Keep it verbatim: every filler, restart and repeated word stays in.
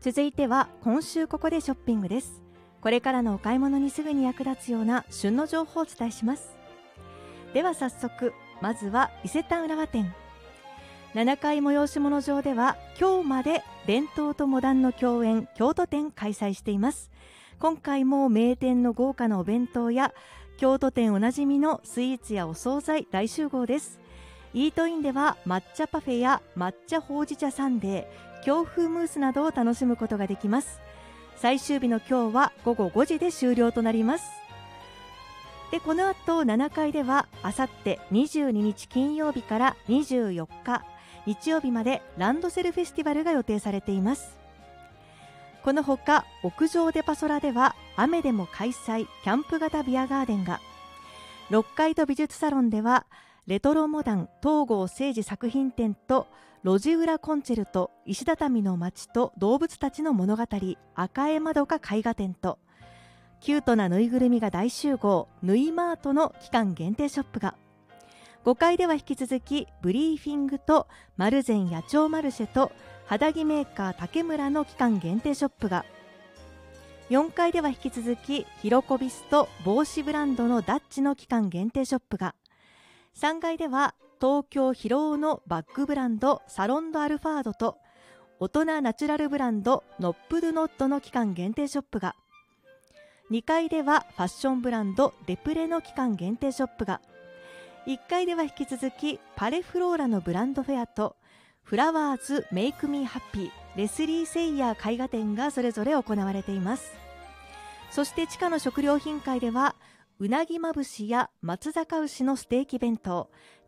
続いては今週ここでショッピングです。これからのお買い物にすぐに役立つような旬の情報をお伝えします。では早速、まずは伊勢丹浦和店。ななかい催し物場では今日まで伝統とモダンの共演京都店開催しています。今回も名店の豪華なお弁当や京都店おなじみのスイーツやお惣菜大集合です。イートインでは抹茶パフェや抹茶ほうじ茶サンデー、京風ムースなどを楽しむことができます。最終日の今日はごごごじで終了となります。で、この後ななかいではあさってにじゅうににち金曜日からにじゅうよっか日曜日までランドセルフェスティバルが予定されています。このほか屋上デパソラでは雨でも開催キャンプ型ビアガーデンが、ろっかいと美術サロンではレトロモダン東郷誠治作品展と路地裏コンチェルト石畳の街と動物たちの物語赤江まどか絵画展と、キュートなぬいぐるみが大集合ぬいマートの期間限定ショップが、ごかいでは引き続きブリーフィングと丸善野鳥マルシェと肌着メーカー竹村の期間限定ショップが、よんかいでは引き続きヒロコビスと帽子ブランドのダッチの期間限定ショップが、さんがいでは東京広尾のバッグブランドサロンドアルファードと大人ナチュラルブランドノップドゥノットの期間限定ショップが、にかいではファッションブランドデプレの期間限定ショップが、いっかいでは引き続きパレフローラのブランドフェアとフラワーズメイクミーハッピーレスリー・セイヤー絵画展がそれぞれ行われています。そして地下の食料品会ではうなぎまぶしや松阪牛のステーキ弁当、